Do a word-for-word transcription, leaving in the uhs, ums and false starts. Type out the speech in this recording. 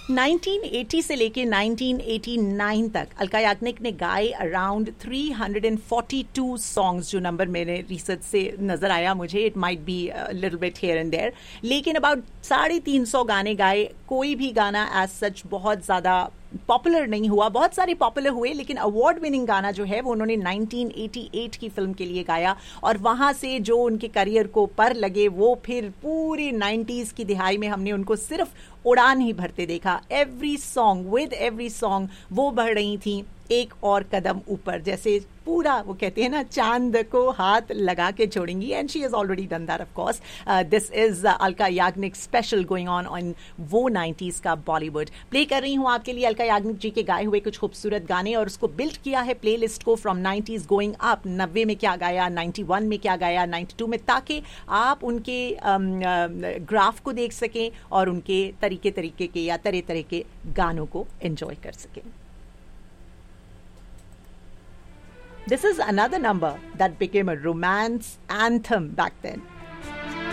Nineteen eighty से लेके nineteen eighty nine तक अलका याग्निक ने गाए around three hundred forty two songs, जो नंबर मेरे रिसर्च से नजर आया मुझे. It might be little bit here and there, लेकिन अबाउट साढ़े तीन सौ गाने गाए. कोई भी गाना एज सच बहुत ज्यादा पॉपुलर नहीं हुआ. बहुत सारे पॉपुलर हुए, लेकिन अवार्ड विनिंग गाना जो है वो उन्होंने नाइनटीन एटी एट की फिल्म के लिए गाया. और वहां से जो उनके करियर को पर लगे, वो फिर पूरी नाइन्टीज की दिहाई में हमने उनको सिर्फ उड़ान ही भरते देखा. Every song with every song वो बढ़ रही थी एक और कदम ऊपर, जैसे पूरा वो कहते हैं ना, चांद को हाथ लगा के छोड़ेंगी. And she has already done that of course. This is Alka Yagnik special going on on वो नाइन्टीज का बॉलीवुड. प्ले कर रही हूँ आपके लिए अलका याग्निक जी के गाए हुए कुछ खूबसूरत गाने, और उसको बिल्ड किया है प्लेलिस्ट को फ्रॉम नाइन्टीज गोइंग अप. नब्बे में क्या गाया, नाइन्टी वन में क्या गाया, नाइन्टी टू में, ताकि आप उनके ग्राफ um, uh, को देख सकें और उनके तरीके तरीके के या तरह तरह के गानों को एंजॉय कर सकें. This is another number that became a romance anthem back then.